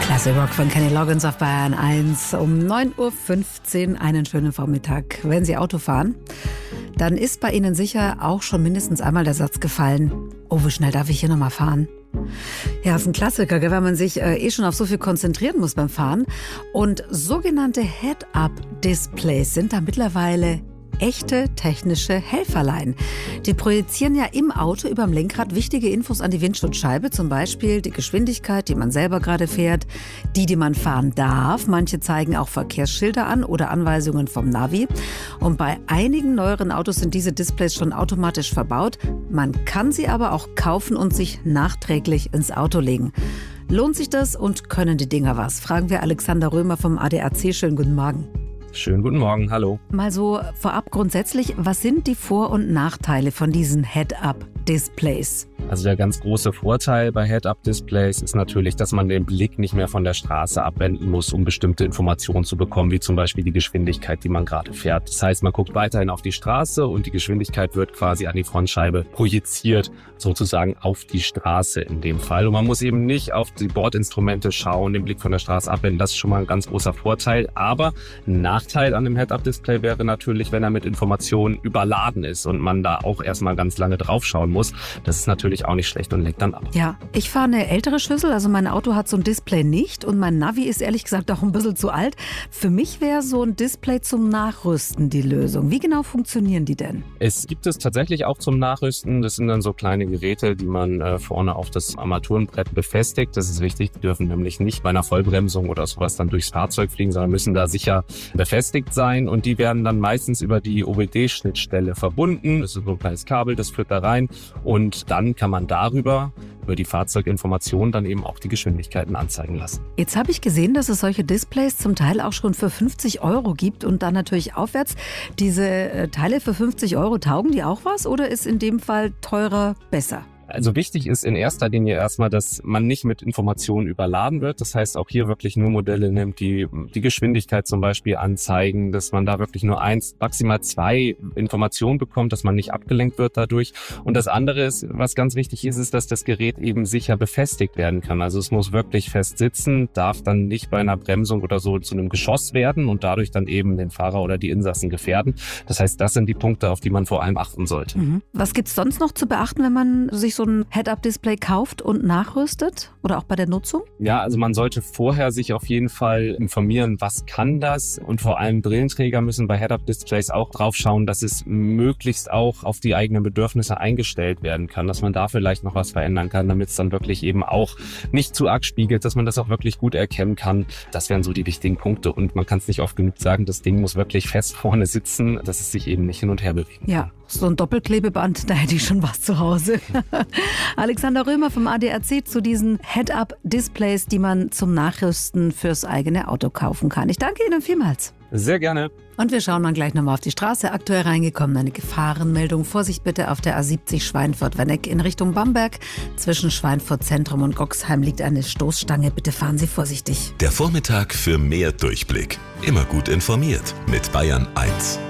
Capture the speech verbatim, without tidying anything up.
Classic Rock von Kenny Loggins auf Bayern eins um neun Uhr fünfzehn. Einen schönen Vormittag. Wenn Sie Auto fahren, dann ist bei Ihnen sicher auch schon mindestens einmal der Satz gefallen: Oh, wie schnell darf ich hier nochmal fahren? Ja, ist ein Klassiker, weil man sich äh, eh schon auf so viel konzentrieren muss beim Fahren. Und sogenannte Head-Up-Displays sind da mittlerweile echte technische Helferlein. Die projizieren ja im Auto überm Lenkrad wichtige Infos an die Windschutzscheibe, zum Beispiel die Geschwindigkeit, die man selber gerade fährt, die, die man fahren darf. Manche zeigen auch Verkehrsschilder an oder Anweisungen vom Navi. Und bei einigen neueren Autos sind diese Displays schon automatisch verbaut. Man kann sie aber auch kaufen und sich nachträglich ins Auto legen. Lohnt sich das und können die Dinger was? Fragen wir Alexander Römer vom A D A C. Schönen guten Morgen. Schönen guten Morgen, hallo. Mal so vorab grundsätzlich, was sind die Vor- und Nachteile von diesen Head-Up-Displays? Also der ganz große Vorteil bei Head-Up-Displays ist natürlich, dass man den Blick nicht mehr von der Straße abwenden muss, um bestimmte Informationen zu bekommen, wie zum Beispiel die Geschwindigkeit, die man gerade fährt. Das heißt, man guckt weiterhin auf die Straße und die Geschwindigkeit wird quasi an die Frontscheibe projiziert, sozusagen auf die Straße in dem Fall. Und man muss eben nicht auf die Bordinstrumente schauen, den Blick von der Straße abwenden. Das ist schon mal ein ganz großer Vorteil. Aber ein Nachteil an dem Head-Up-Display wäre natürlich, wenn er mit Informationen überladen ist und man da auch erstmal ganz lange drauf schauen muss. Das ist natürlich auch nicht schlecht und lenkt dann ab. Ja, ich fahre eine ältere Schüssel, also mein Auto hat so ein Display nicht und mein Navi ist ehrlich gesagt auch ein bisschen zu alt. Für mich wäre so ein Display zum Nachrüsten die Lösung. Wie genau funktionieren die denn? Es gibt es tatsächlich auch zum Nachrüsten. Das sind dann so kleine Geräte, die man äh, vorne auf das Armaturenbrett befestigt. Das ist wichtig, die dürfen nämlich nicht bei einer Vollbremsung oder sowas dann durchs Fahrzeug fliegen, sondern müssen da sicher befestigt sein und die werden dann meistens über die O B D-Schnittstelle verbunden. Das ist so ein kleines Kabel, das führt da rein und dann kann man darüber, über die Fahrzeuginformationen, dann eben auch die Geschwindigkeiten anzeigen lassen. Jetzt habe ich gesehen, dass es solche Displays zum Teil auch schon für fünfzig Euro gibt und dann natürlich aufwärts. Diese äh, Teile für fünfzig Euro, taugen die auch was oder ist in dem Fall teurer besser? Also wichtig ist in erster Linie erstmal, dass man nicht mit Informationen überladen wird. Das heißt, auch hier wirklich nur Modelle nimmt, die die Geschwindigkeit zum Beispiel anzeigen, dass man da wirklich nur eins, maximal zwei Informationen bekommt, dass man nicht abgelenkt wird dadurch. Und das andere ist, was ganz wichtig ist, ist, dass das Gerät eben sicher befestigt werden kann. Also es muss wirklich fest sitzen, darf dann nicht bei einer Bremsung oder so zu einem Geschoss werden und dadurch dann eben den Fahrer oder die Insassen gefährden. Das heißt, das sind die Punkte, auf die man vor allem achten sollte. Mhm. Was gibt's sonst noch zu beachten, wenn man sich so ein Head-Up-Display kauft und nachrüstet oder auch bei der Nutzung? Ja, also man sollte vorher sich auf jeden Fall informieren, was kann das? Und vor allem Brillenträger müssen bei Head-Up-Displays auch drauf schauen, dass es möglichst auch auf die eigenen Bedürfnisse eingestellt werden kann, dass man da vielleicht noch was verändern kann, damit es dann wirklich eben auch nicht zu arg spiegelt, dass man das auch wirklich gut erkennen kann. Das wären so die wichtigen Punkte und man kann es nicht oft genug sagen, das Ding muss wirklich fest vorne sitzen, dass es sich eben nicht hin und her bewegen kann. Ja, so ein Doppelklebeband, da hätte ich schon was zu Hause. Alexander Römer vom A D A C zu diesen Head-Up-Displays, die man zum Nachrüsten fürs eigene Auto kaufen kann. Ich danke Ihnen vielmals. Sehr gerne. Und wir schauen dann gleich nochmal auf die Straße. Aktuell reingekommen eine Gefahrenmeldung. Vorsicht bitte auf der A siebzig Schweinfurt-Wenneck in Richtung Bamberg. Zwischen Schweinfurt Zentrum und Goxheim liegt eine Stoßstange. Bitte fahren Sie vorsichtig. Der Vormittag für mehr Durchblick. Immer gut informiert mit Bayern eins.